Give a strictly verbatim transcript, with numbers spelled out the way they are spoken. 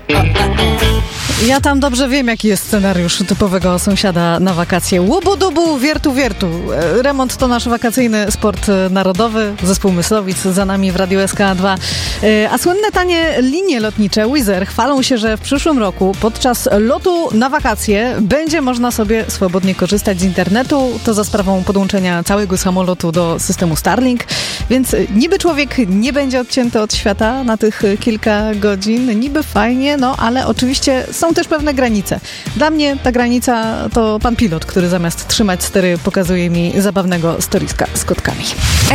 Ja tam dobrze wiem, jaki jest scenariusz typowego sąsiada na wakacje. Łubu-dubu, wiertu-wiertu. Remont to nasz wakacyjny sport narodowy. Zespół Myslowic za nami w Radiu S K dwa. A słynne tanie linie lotnicze Wizz Air chwalą się, że w przyszłym roku podczas lotu na wakacje będzie można sobie swobodnie korzystać z internetu. To za sprawą podłączenia całego samolotu do systemu Starlink. Więc niby człowiek nie będzie odcięty od świata na tych kilka godzin. Niby fajnie, no ale oczywiście są też pewne granice. Dla mnie ta granica to pan pilot, który zamiast trzymać stery pokazuje mi zabawnego storiska z kotkami.